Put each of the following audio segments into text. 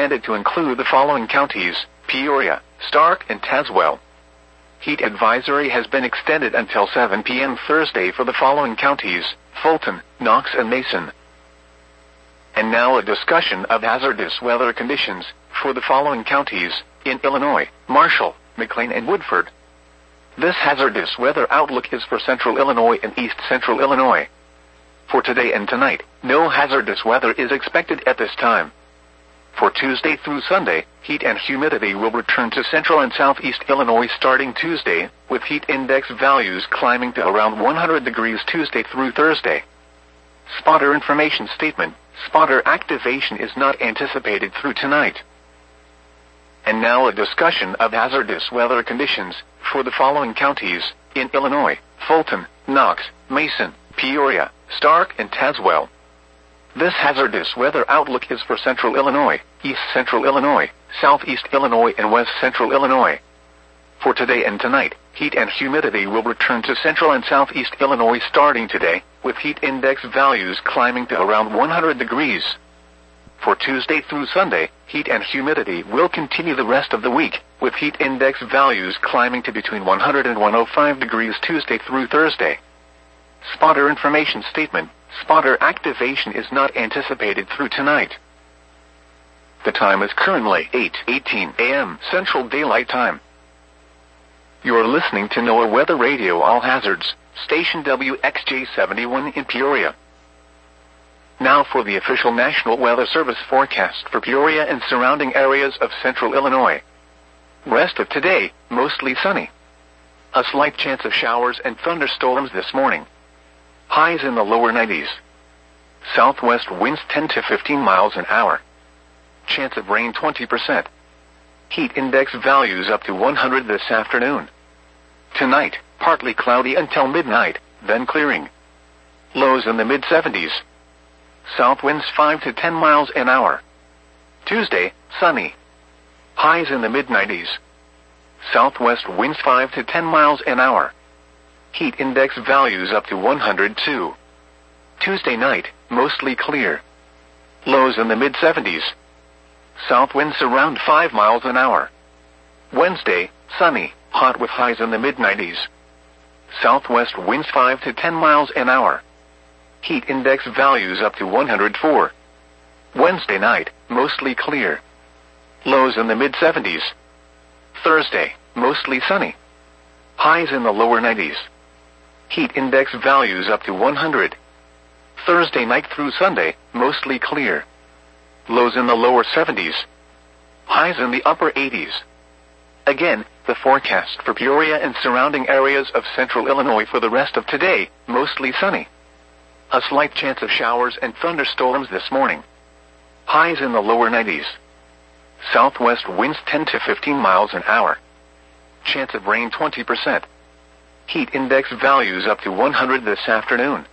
expanded to include the following counties: Peoria, Stark, and Tazewell. Heat advisory has been extended until 7 p.m. Thursday for the following counties: Fulton, Knox, and Mason. And now a discussion of hazardous weather conditions for the following counties in Illinois: Marshall, McLean, and Woodford. This hazardous weather outlook is for central Illinois and east central Illinois. For today and tonight, no hazardous weather is expected at this time. For Tuesday through Sunday, heat and humidity will return to central and southeast Illinois starting Tuesday, with heat index values climbing to around 100 degrees Tuesday through Thursday. Spotter information statement: spotter activation is not anticipated through tonight. And now a discussion of hazardous weather conditions for the following counties in Illinois: Fulton, Knox, Mason, Peoria, Stark, and Tazewell. This hazardous weather outlook is for central Illinois, east central Illinois, southeast Illinois, and west central Illinois. For today and tonight, heat and humidity will return to central and southeast Illinois starting today, with heat index values climbing to around 100 degrees. For Tuesday through Sunday, heat and humidity will continue the rest of the week, with heat index values climbing to between 100 and 105 degrees Tuesday through Thursday. Spotter information statement: spotter activation is not anticipated through tonight. The time is currently 8:18 a.m. Central Daylight Time. You are listening to NOAA Weather Radio All Hazards, station WXJ71 in Peoria. Now for the official National Weather Service forecast for Peoria and surrounding areas of central Illinois. Rest of today, mostly sunny. A slight chance of showers and thunderstorms this morning. Highs in the lower 90s. Southwest winds 10 to 15 miles an hour. Chance of rain 20%. Heat index values up to 100 this afternoon. Tonight, partly cloudy until midnight, then clearing. Lows in the mid-70s. South winds 5 to 10 miles an hour. Tuesday, sunny. Highs in the mid-90s. Southwest winds 5 to 10 miles an hour. Heat index values up to 102. Tuesday night, mostly clear. Lows in the mid-70s. South winds around 5 miles an hour. Wednesday, sunny, hot with highs in the mid-90s. Southwest winds 5 to 10 miles an hour. Heat index values up to 104. Wednesday night, mostly clear. Lows in the mid-70s. Thursday, mostly sunny. Highs in the lower 90s. Heat index values up to 100. Thursday night through Sunday, mostly clear. Lows in the lower 70s. Highs in the upper 80s. Again, the forecast for Peoria and surrounding areas of central Illinois for the rest of today, mostly sunny. A slight chance of showers and thunderstorms this morning. Highs in the lower 90s. Southwest winds 10 to 15 miles an hour. Chance of rain 20%. Heat index values up to 100 this afternoon.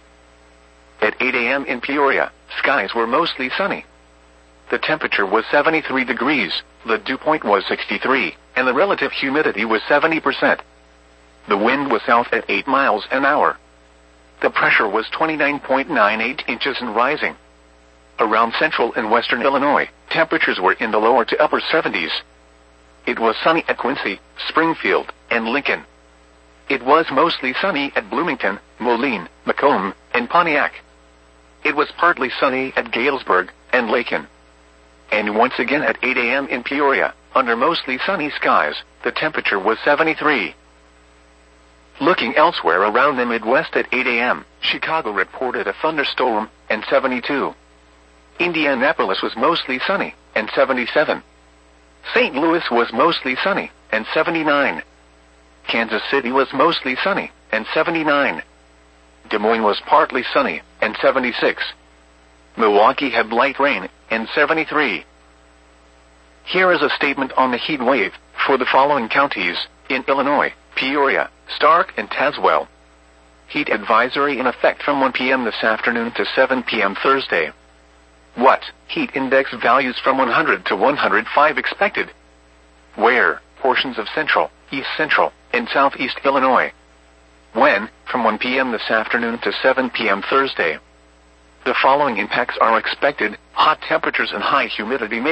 At 8 a.m. in Peoria, skies were mostly sunny. The temperature was 73 degrees, the dew point was 63, and the relative humidity was 70%. The wind was south at 8 miles an hour. The pressure was 29.98 inches and rising. Around central and western Illinois, temperatures were in the lower to upper 70s. It was sunny at Quincy, Springfield, and Lincoln. It was mostly sunny at Bloomington, Moline, Macomb, and Pontiac. It was partly sunny at Galesburg and Lakin. And once again at 8 a.m. in Peoria, under mostly sunny skies, the temperature was 73. Looking elsewhere around the Midwest at 8 a.m., Chicago reported a thunderstorm, and 72. Indianapolis was mostly sunny, and 77. St. Louis was mostly sunny, and 79. Kansas City was mostly sunny, and 79. Des Moines was partly sunny, and 76. Milwaukee had light rain, and 73. Here is a statement on the heat wave for the following counties in Illinois: Peoria, Stark, and Tazewell. Heat advisory in effect from 1 p.m. this afternoon to 7 p.m. Thursday. What? Heat index values from 100 to 105 expected. Where? Portions of central, east central, and southeast Illinois. When? From 1 p.m. this afternoon to 7 p.m. Thursday. The following impacts are expected: hot temperatures and high humidity may